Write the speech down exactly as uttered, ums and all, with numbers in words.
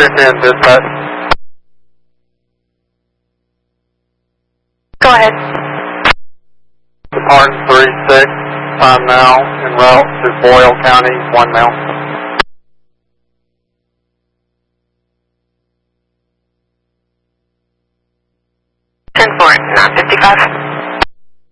ten, dispatch. Go ahead. Departing three six, time now, en route to Boyle County, one mile. ten four, nine fifty-five.